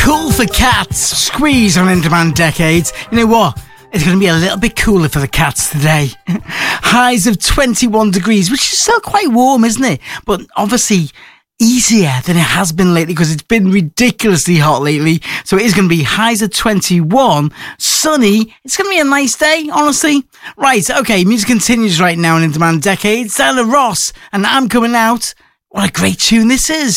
cool for cats. Squeeze on In Demand Decades. You know what? It's going to be a little bit cooler for the cats today. Highs of 21 degrees, which is still quite warm, isn't it? But obviously easier than it has been lately because it's been ridiculously hot lately. So it is going to be highs of 21, sunny. It's going to be a nice day, honestly. Right, okay, music continues right now in Demand Decades. Diana Ross and I'm Coming Out. What a great tune this is.